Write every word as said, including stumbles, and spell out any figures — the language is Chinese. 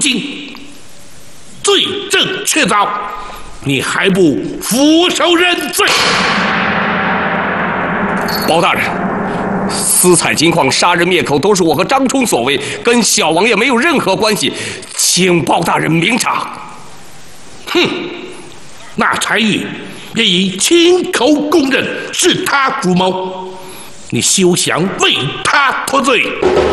今，罪证确凿，你还不俯首认罪？ 包大人，私采金矿、杀人灭口都是我和张冲所为，跟小王爷没有任何关系，请包大人明察。 哼，那柴玉也已亲口供认是他主谋，你休想为他脱罪。